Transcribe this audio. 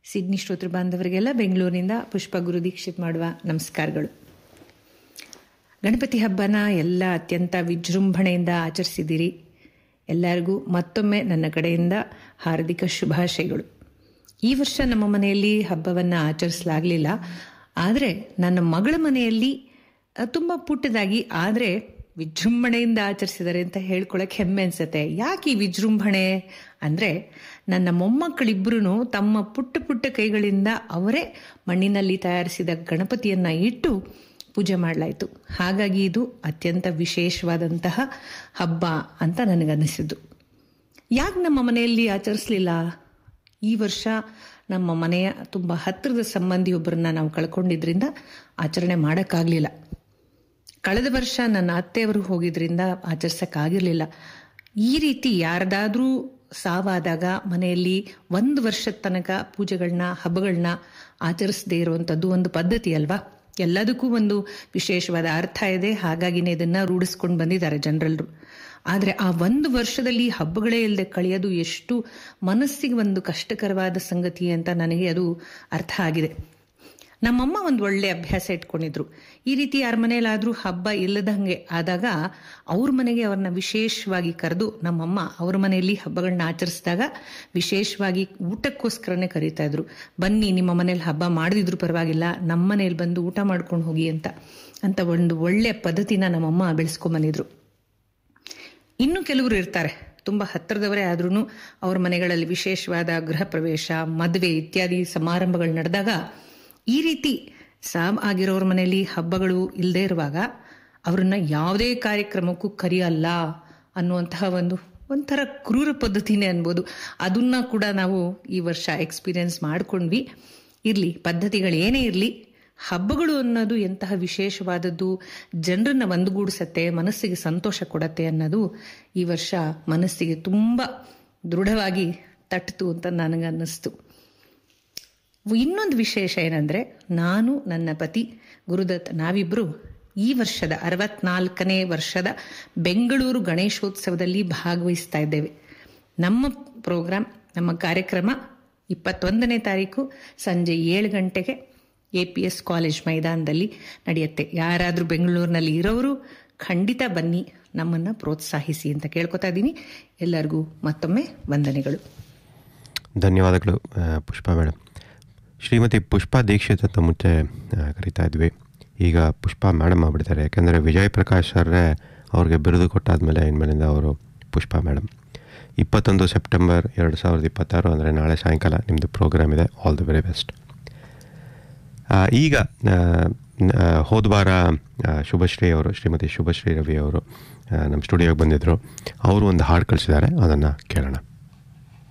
Sydney ಶ್ರೋತೃ ಬಾಂಧವರಿಗೆಲ್ಲ ಬೆಂಗಳೂರಿನಿಂದ ಪುಷ್ಪ ಗುರು ದೀಕ್ಷಿತ್ ಮಾಡುವ ನಮಸ್ಕಾರಗಳು. ಗಣಪತಿ ಹಬ್ಬನ ಎಲ್ಲ ಅತ್ಯಂತ ವಿಜೃಂಭಣೆಯಿಂದ ಆಚರಿಸಿದ್ದೀರಿ. ಎಲ್ಲರಿಗೂ ಮತ್ತೊಮ್ಮೆ ನನ್ನ ಕಡೆಯಿಂದ ಹಾರ್ದಿಕ ಶುಭಾಶಯಗಳು. ಈ ವರ್ಷ ನಮ್ಮ ಮನೆಯಲ್ಲಿ ಹಬ್ಬವನ್ನು ಆಚರಿಸಲಾಗಲಿಲ್ಲ. ಆದರೆ ನನ್ನ ಮಗಳ ಮನೆಯಲ್ಲಿ ತುಂಬ ಪುಟ್ಟದಾಗಿ ಆದರೆ ವಿಜೃಂಭಣೆಯಿಂದ ಆಚರಿಸಿದ್ದಾರೆ ಅಂತ ಹೇಳ್ಕೊಳಕ್ಕೆ ಹೆಮ್ಮೆ ಅನ್ಸುತ್ತೆ. ಯಾಕೆ ಈ ವಿಜೃಂಭಣೆ ಅಂದರೆ, ನನ್ನ ಮೊಮ್ಮಕ್ಕಳಿಬ್ಬರೂ ತಮ್ಮ ಪುಟ್ಟ ಪುಟ್ಟ ಕೈಗಳಿಂದ ಅವರೇ ಮಣ್ಣಿನಲ್ಲಿ ತಯಾರಿಸಿದ ಗಣಪತಿಯನ್ನು ಇಟ್ಟು ಪೂಜೆ ಮಾಡಲಾಯಿತು. ಹಾಗಾಗಿ ಇದು ಅತ್ಯಂತ ವಿಶೇಷವಾದಂತಹ ಹಬ್ಬ ಅಂತ ನನಗನ್ನಿಸಿದ್ದು. ಯಾಕೆ ನಮ್ಮ ಮನೆಯಲ್ಲಿ ಆಚರಿಸಲಿಲ್ಲ? ಈ ವರ್ಷ ನಮ್ಮ ಮನೆಯ ತುಂಬ ಹತ್ತಿರದ ಸಂಬಂಧಿಯೊಬ್ಬರನ್ನ ನಾವು ಕಳ್ಕೊಂಡಿದ್ರಿಂದ ಆಚರಣೆ ಮಾಡೋಕ್ಕಾಗಲಿಲ್ಲ. ಕಳೆದ ವರ್ಷ ನನ್ನ ಅತ್ತೆಯವರು ಹೋಗಿದ್ರಿಂದ ಆಚರಿಸೋಕ್ಕಾಗಿರಲಿಲ್ಲ. ಈ ರೀತಿ ಯಾರದಾದ್ರೂ ಸಾವಾದಾಗ ಮನೆಯಲ್ಲಿ 1 ವರ್ಷದ ತನಕ ಪೂಜೆಗಳನ್ನ ಹಬ್ಬಗಳನ್ನ ಆಚರಿಸದೇ ಇರುವಂಥದ್ದು ಒಂದು ಪದ್ಧತಿ ಅಲ್ವಾ. ಎಲ್ಲದಕ್ಕೂ ಒಂದು ವಿಶೇಷವಾದ ಅರ್ಥ ಇದೆ. ಹಾಗಾಗಿನೇ ಇದನ್ನು ರೂಢಿಸ್ಕೊಂಡು ಬಂದಿದ್ದಾರೆ ಜನರೆಲ್ಲರೂ. ಆದರೆ ಆ 1 ವರ್ಷದಲ್ಲಿ ಹಬ್ಬಗಳೇ ಇಲ್ಲದೆ ಕಳೆಯೋದು ಎಷ್ಟು ಮನಸ್ಸಿಗೆ ಒಂದು ಕಷ್ಟಕರವಾದ ಸಂಗತಿ ಅಂತ ನನಗೆ ಅದು ಅರ್ಥ ಆಗಿದೆ. ನಮ್ಮಮ್ಮ ಒಂದು ಒಳ್ಳೆ ಅಭ್ಯಾಸ ಇಟ್ಕೊಂಡಿದ್ರು. ಈ ರೀತಿ ಯಾರ ಮನೆಯಲ್ಲಾದರೂ ಹಬ್ಬ ಇಲ್ಲದಂಗೆ ಆದಾಗ ಅವ್ರ ಮನೆಗೆ ಅವ್ರನ್ನ ವಿಶೇಷವಾಗಿ ಕರೆದು, ನಮ್ಮಮ್ಮ ಅವ್ರ ಮನೆಯಲ್ಲಿ ಹಬ್ಬಗಳನ್ನ ಆಚರಿಸಿದಾಗ ವಿಶೇಷವಾಗಿ ಊಟಕ್ಕೋಸ್ಕರನೇ ಕರೀತಾ ಇದ್ರು. ಬನ್ನಿ, ನಿಮ್ಮ ಮನೇಲಿ ಹಬ್ಬ ಮಾಡದಿದ್ರು ಪರವಾಗಿಲ್ಲ, ನಮ್ಮ ಮನೇಲಿ ಬಂದು ಊಟ ಮಾಡ್ಕೊಂಡು ಹೋಗಿ ಅಂತ ಒಂದು ಒಳ್ಳೆ ಪದ್ಧತಿನ ನಮ್ಮಮ್ಮ ಬೆಳೆಸ್ಕೊಂಬಂದಿದ್ರು. ಇನ್ನು ಕೆಲವರು ಇರ್ತಾರೆ, ತುಂಬ ಹತ್ತಿರದವರೇ ಆದ್ರೂ ಅವ್ರ ಮನೆಗಳಲ್ಲಿ ವಿಶೇಷವಾದ ಗೃಹ ಪ್ರವೇಶ, ಮದುವೆ ಇತ್ಯಾದಿ ಸಮಾರಂಭಗಳು ನಡೆದಾಗ ಈ ರೀತಿ ಸಾವು ಆಗಿರೋರ ಮನೆಯಲ್ಲಿ ಹಬ್ಬಗಳು ಇಲ್ಲದೆ ಇರುವಾಗ ಅವ್ರನ್ನ ಯಾವುದೇ ಕಾರ್ಯಕ್ರಮಕ್ಕೂ ಕರೆಯಲ್ಲ ಅನ್ನುವಂತಹ ಒಂಥರ ಕ್ರೂರ ಪದ್ಧತಿನೇ ಅನ್ಬೋದು. ಅದನ್ನ ಕೂಡ ನಾವು ಈ ವರ್ಷ ಎಕ್ಸ್ಪೀರಿಯನ್ಸ್ ಮಾಡ್ಕೊಂಡ್ವಿ. ಇರಲಿ, ಪದ್ಧತಿಗಳು ಏನೇ ಇರಲಿ, ಹಬ್ಬಗಳು ಅನ್ನೋದು ಎಂತಹ ವಿಶೇಷವಾದದ್ದು, ಜನರನ್ನ ಒಂದುಗೂಡಿಸತ್ತೆ, ಮನಸ್ಸಿಗೆ ಸಂತೋಷ ಕೊಡತ್ತೆ ಅನ್ನೋದು ಈ ವರ್ಷ ಮನಸ್ಸಿಗೆ ತುಂಬ ದೃಢವಾಗಿ ತಟ್ಟಿತು ಅಂತ ನನಗನ್ನಿಸ್ತು. ಇನ್ನೊಂದು ವಿಶೇಷ ಏನಂದರೆ, ನಾನು ನನ್ನ ಪತಿ ಗುರುದತ್ ನಾವಿಬ್ಬರು ಈ ವರ್ಷದ 64ನೇ ವರ್ಷದ ಬೆಂಗಳೂರು ಗಣೇಶೋತ್ಸವದಲ್ಲಿ ಭಾಗವಹಿಸ್ತಾ ಇದ್ದೇವೆ. ನಮ್ಮ ಪ್ರೋಗ್ರಾಮ್, ನಮ್ಮ ಕಾರ್ಯಕ್ರಮ 21ನೇ ತಾರೀಕು ಸಂಜೆ 7 ಗಂಟೆಗೆ APS ಕಾಲೇಜ್ ಮೈದಾನದಲ್ಲಿ ನಡೆಯುತ್ತೆ. ಯಾರಾದರೂ ಬೆಂಗಳೂರಿನಲ್ಲಿ ಇರೋರು ಖಂಡಿತ ಬನ್ನಿ, ನಮ್ಮನ್ನು ಪ್ರೋತ್ಸಾಹಿಸಿ ಅಂತ ಕೇಳ್ಕೊತಾ ಇದ್ದೀನಿ. ಎಲ್ಲರಿಗೂ ಮತ್ತೊಮ್ಮೆ ವಂದನೆಗಳು. ಧನ್ಯವಾದಗಳು ಪುಷ್ಪಾ ಮೇಡಮ್. ಶ್ರೀಮತಿ ಪುಷ್ಪಾ ದೀಕ್ಷಿತ್ ಅಂತ ಮುಂಚೆ ಕರಿತಾ ಇದ್ವಿ. ಈಗ ಪುಷ್ಪಾ ಮೇಡಮ್ ಆಗ್ಬಿಡ್ತಾರೆ. ಯಾಕೆಂದರೆ ವಿಜಯ್ ಪ್ರಕಾಶ್ ಸರ್ರೇ ಅವ್ರಿಗೆ ಬಿರುದು ಕೊಟ್ಟಾದಮೇಲೆ ಇನ್ಮೇಲಿಂದ ಅವರು ಪುಷ್ಪಾ ಮೇಡಮ್. 21 ಸೆಪ್ಟೆಂಬರ್ 2026 ಅಂದರೆ ನಾಳೆ ಸಾಯಂಕಾಲ ನಿಮ್ಮದು ಪ್ರೋಗ್ರಾಮ್ ಇದೆ. All the very best. ಈಗ ಹೋದ ವಾರ ಶುಭಶ್ರೀ ಅವರು, ಶ್ರೀಮತಿ ಶುಭಶ್ರೀ ರವಿ ಅವರು ನಮ್ಮ ಸ್ಟುಡಿಯೋಗೆ ಬಂದಿದ್ದರು. ಅವರು ಒಂದು ಹಾಡು ಕಳಿಸಿದ್ದಾರೆ, ಅದನ್ನು ಕೇಳೋಣ.